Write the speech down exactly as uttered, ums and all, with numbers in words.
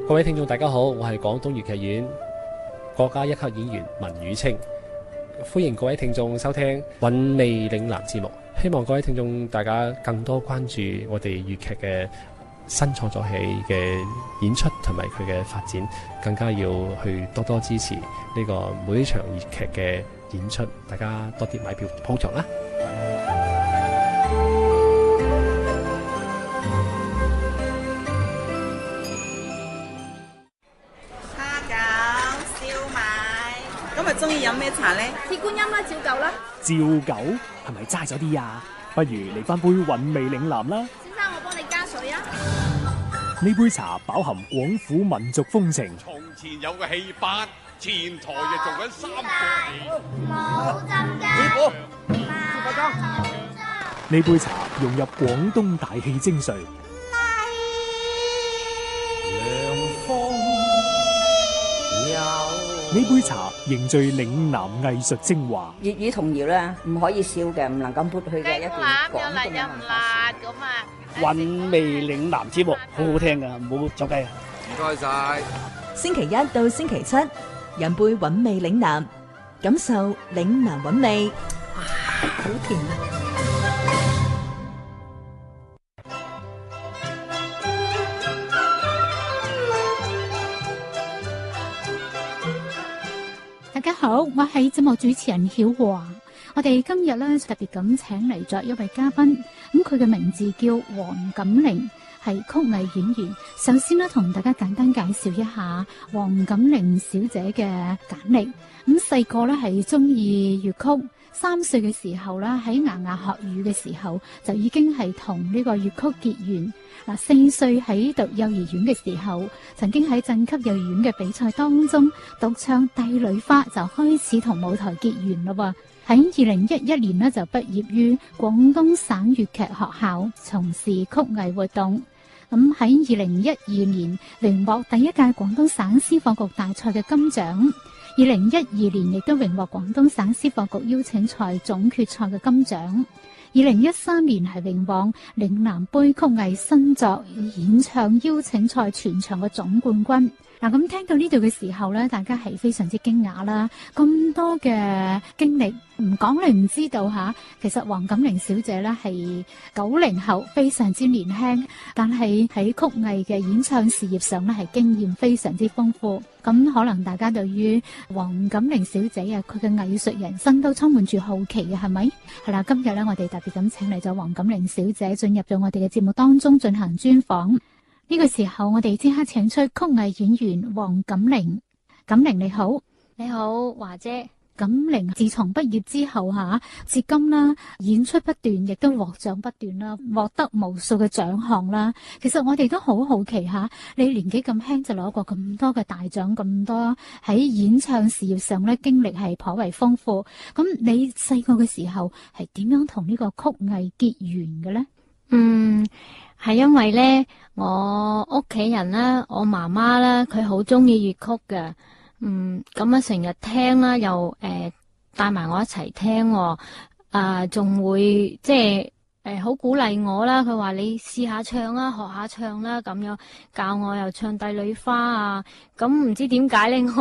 各位聽眾大家好，我係廣東粵劇院國家一級演員文宇清，歡迎各位聽眾收聽《韻味嶺南》節目。希望各位聽眾大家更多關注我哋粵劇嘅新創作戲嘅演出同埋佢嘅發展，更加要去多多支持呢個每一場粵劇嘅演出，大家多啲買票捧場啦！ 今日中意飲咩茶呢？ 鐵觀音啦，照舊啦。 照舊係咪齋咗啲啊？不如嚟翻杯韻味嶺南啦。 先生，我幫你加水啊。 呢杯茶飽含廣府民族風情。 從前有個戲班，前台就做緊三個戲。 冇浸雞。 師傅， 師傅裝。 呢杯茶融入廣東大戲精髓。呢杯茶凝聚嶺南藝術精華。 粵語童謠咧，唔可以少嘅，唔能夠抹去嘅一段廣東嘅文化。 韻味嶺南節目好好聽噶，唔好走雞啊！ 唔該晒。 星期一到星期七，飲杯韻味嶺南，感受嶺南韻味。 哇，好甜啊！ 大家好，我係節目主持人曉華。我哋今日咧特別咁請嚟咗一位嘉賓，咁佢嘅名字叫黃錦玲，係曲藝演員。首先咧，同大家簡單介紹一下黃錦玲小姐嘅簡歷。咁細個咧係中意粵曲，三歲嘅時候咧喺牙牙學語嘅時候就已經係同呢個粵曲結緣。嗱，四歲喺讀幼兒園嘅時候，曾經喺鎮級幼兒園嘅比賽當中獨唱《帝女花》，就開始同舞台結緣咯喎。喺二零一一年呢，就畢業於廣東省粵劇學校，從事曲藝活動。咁喺二零一二年榮獲第一屆廣東省師範局大賽嘅金獎。二零一二年亦都榮獲廣東省師範局邀請賽總決賽嘅金獎。二零一三年係榮獲嶺南杯曲藝新作演唱邀請賽全場嘅總冠軍。嗱，咁聽到呢度嘅時候咧，大家係非常之驚訝啦！咁多嘅經歷，唔講你唔知道吓。其實黃錦玲小姐咧係九零後，非常之年輕，但係喺曲藝嘅演唱事業上咧係經驗非常之豐富。咁可能大家對於黃錦玲小姐啊，佢嘅藝術人生都充滿住好奇嘅，係咪？係啦，今日咧我哋特別咁請嚟咗黃錦玲小姐進入咗我哋嘅節目當中進行專訪。呢個時候，我哋即刻請出曲藝演員黃錦玲。錦玲你好。 你好，華姐。 錦玲自從畢業之後吓，至今啦，演出不斷，亦都獲獎不斷啦，獲得無數嘅獎項啦。其實我哋都好好奇吓，你年紀咁輕就攞過咁多嘅大獎，咁多喺演唱事業上咧經歷係頗為豐富。咁你細個嘅時候係點樣同呢個曲藝結緣嘅咧？ 嗯。係因為咧，我屋企人啦，我媽媽啦，佢好中意粵曲嘅，嗯，咁啊成日聽啦，又誒帶埋我一齊聽，啊仲會即係誒好鼓勵我啦，佢話你試下唱啦，學下唱啦，咁樣教我又唱帝女花啊，咁唔知點解咧我。